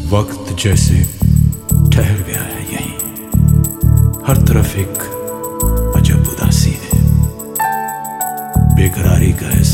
वक्त जैसे ठहर गया है यहीं, हर तरफ एक